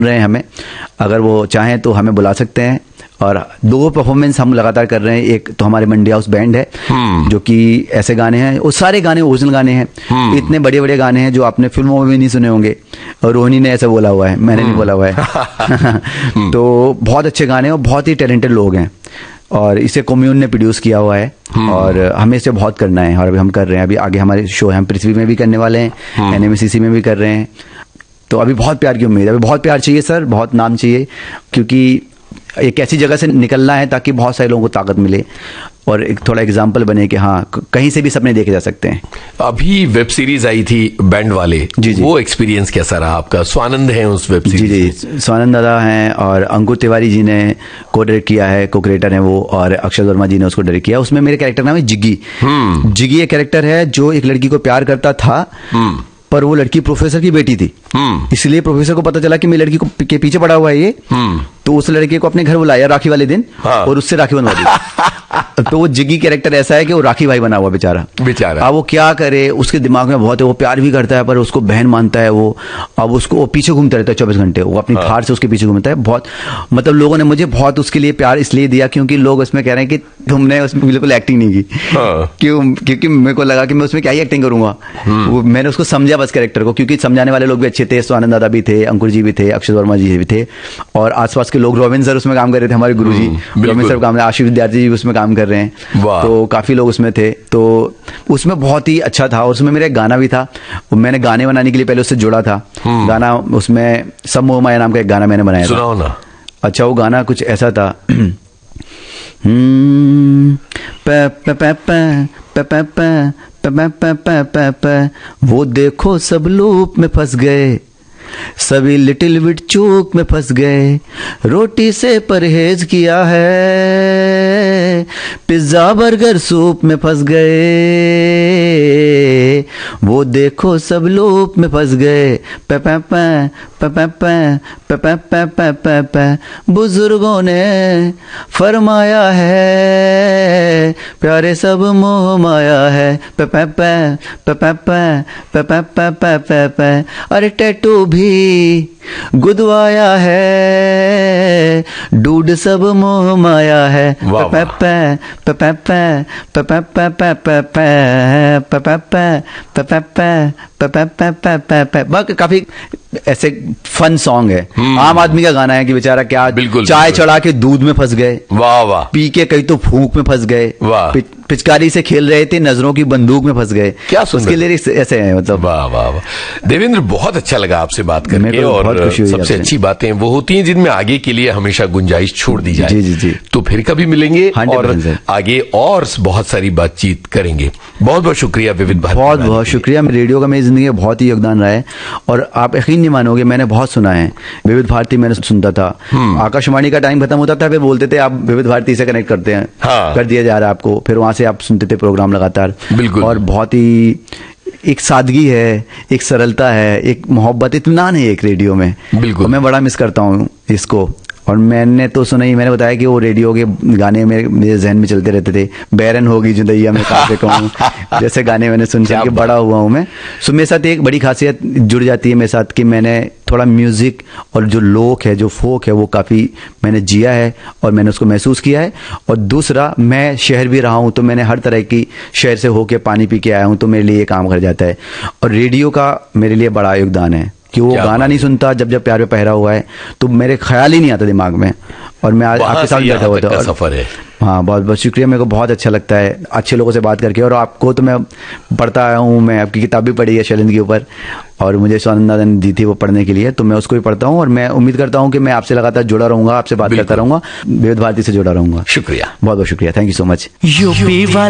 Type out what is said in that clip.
रहे हैं हमें, अगर वो चाहें तो हमें बुला सकते हैं। और 2 परफॉर्मेंस हम लगातार कर रहे हैं। एक तो हमारे मंडी हाउस बैंड है जो कि ऐसे गाने हैं, वो सारे गाने ओरिजिनल गाने हैं, इतने बड़े बड़े गाने हैं जो आपने फिल्मों में भी नहीं सुने होंगे, और रोहिणी ने ऐसा बोला हुआ है, मैंने नहीं बोला हुआ है। तो बहुत अच्छे गाने हैं और बहुत ही टैलेंटेड लोग हैं, और इसे कम्यून ने प्रोड्यूस किया हुआ है, और हमें इसे बहुत करना है, और अभी हम कर रहे हैं। अभी आगे हमारे शो है, हम पृथ्वी में भी करने वाले हैं, NMCC में भी कर रहे हैं। तो अभी बहुत प्यार की उम्मीद है, अभी बहुत प्यार चाहिए सर, बहुत नाम चाहिए, क्योंकि एक ऐसी जगह से निकलना है ताकि बहुत सारे लोगों को ताकत मिले और एक थोड़ा एग्जाम्पल बने कि हाँ कहीं से भी सपने देखे जा सकते हैं। अभी वेब सीरीज आई थी बैंड वाले, जी जी, वो एक्सपीरियंस कैसा रहा आपका? स्वानंद है उस वेब सीरीज? जी जी, स्वानंद दादा हैं और अंकुर तिवारी जी ने को डायरेक्ट किया है, को क्रिएटर है वो, और अक्षय वर्मा जी ने उसको डायरेक्ट किया। उसमें मेरे कैरेक्टर नाम है जिग्गी। जिग्गी एक कैरेक्टर है जो एक लड़की को प्यार करता था, पर वो लड़की प्रोफेसर की बेटी थी, इसलिए प्रोफेसर को पता चला कि मेरी लड़की के पीछे पड़ा हुआ है ये, तो उस लड़के को अपने घर बुलाया राखी वाले दिन, और उससे राखी बनवा दी। तो वो जिग्गी कैरेक्टर ऐसा है कि वो राखी भाई बना हुआ बेचारा। अब वो क्या करे, उसके दिमाग में बहुत है, वो प्यार भी करता है पर उसको बहन मानता है वो। अब उसको वो पीछे घूमता रहता है 24 घंटे, वो अपनी थार से उसके पीछे घूमता है। बहुत मतलब लोगों ने मुझे बहुत उसके लिए प्यार इसलिए दिया क्योंकि लोग उसमें कह रहे हैं कि तुमने उसमें बिल्कुल एक्टिंग नहीं की। क्योंकि मेरे को लगा कि मैं उसमें क्या ही एक्टिंग करूंगा। मैंने उसको समझा बस कैरेक्टर को, क्योंकि समझाने वाले लोग भी अच्छे थे, स्वानंद दादा भी थे, अंकुर जी भी थे, अक्षय वर्मा जी भी थे, और आसपास के लोग, रोबिन सर उसमें काम कर रहे थे, हमारे गुरुजी रोबिन सर काम, आशीष विद्यार्थी जी उसमें काम कर रहे हैं, तो काफी लोग उसमें थे। तो उसमें बहुत ही अच्छा था, और उसमें मेरा एक गाना भी था, मैंने गाने बनाने के लिए पहले उससे जुड़ा था गाना, उसमें सब मोह माया नाम का एक गाना मैंने बनाया सुनाओ ना। अच्छा, वो गाना कुछ ऐसा था, वो देखो सब लूप में फंस गए, सभी लिटिल बिट चूक में फंस गए, रोटी से परहेज किया है, पिज्जा बर्गर सूप में फंस गए, वो देखो सब लूप में फंस गए, बुजुर्गों ने फरमाया है, प्यारे सब मोह माया है, अरे टैटू भी गुदवाया है, डूड सब मोह माया है, काफी ऐसे फन सॉन्ग है। आम आदमी का गाना है कि बेचारा क्या चाय चढ़ा के दूध में फंस गए, वाह वाह, पी के कहीं तो फूंक में फंस गए, पिचकारी से खेल रहे थे, नजरों की बंदूक में फंस गए। क्या उसके लिरिक्स ऐसे हैं, मतलब वाह वाह वाह। देवेंद्र, बहुत अच्छा लगा आपसे बात करके, और सबसे अच्छी बातें वो होती हैं जिनमें आगे के लिए हमेशा गुंजाइश छोड़ दी जाए। जी जी जी। तो फिर कभी मिलेंगे और आगे और बहुत सारी बातचीत करेंगे। बहुत बहुत शुक्रिया विविध भारती। बहुत बहुत शुक्रिया। रेडियो का मेरी जिंदगी में बहुत ही योगदान रहा है, और आप यकीन नहीं मानोगे, मैंने बहुत सुना है विविध भारती, मैंने सुनता था, आकाशवाणी का टाइम खत्म होता था, फिर बोलते थे आप विविध भारती से कनेक्ट करते हैं, कर दिया जा रहा है आपको, फिर वहां से आप सुनते थे प्रोग्राम लगातार। बिल्कुल। और बहुत ही एक सादगी है, एक सरलता है, एक मोहब्बत, इत्मीनान है एक रेडियो में। बिल्कुल। मैं बड़ा मिस करता हूँ इसको। और मैंने तो सुना ही, मैंने बताया कि वो रेडियो के गाने मेरे जहन में चलते रहते थे, बैरन होगी जुदैया में काफे कहूँ, जैसे गाने मैंने सुन के बड़ा हुआ हूँ मैं। सो मेरे साथ एक बड़ी खासियत जुड़ जाती है मेरे साथ कि मैंने थोड़ा म्यूजिक और जो लोक है, जो फोक है, वो काफी मैंने जिया है और मैंने उसको महसूस किया है। और दूसरा, मैं शहर भी रहा हूँ, तो मैंने हर तरह की शहर से होके पानी पी के आया हूँ, तो मेरे लिए ये काम कर जाता है। और रेडियो का मेरे लिए बड़ा योगदान है कि वो गाना नहीं सुनता जब जब प्यार पे पहरा हुआ है, तो मेरे ख्याल ही नहीं आता दिमाग में, और मैं आज आपके साथ बैठा हुआ था। सफर है। हाँ, बहुत बहुत शुक्रिया। मेरे को बहुत अच्छा लगता है अच्छे लोगों से बात करके, और आपको तो मैं पढ़ता आया हूँ, मैं आपकी किताब भी पढ़ी है शैलेंद्र के ऊपर, और मुझे स्वानंद दादा ने दी थी वो पढ़ने के लिए, तो मैं उसको भी पढ़ता हूँ, और मैं उम्मीद करता हूँ कि मैं आपसे लगातार जुड़ा रहूंगा, आपसे बात करता रहूंगा, विविध भारती से जुड़ा रहूंगा। शुक्रिया, बहुत बहुत शुक्रिया, thank you so much. UP वाला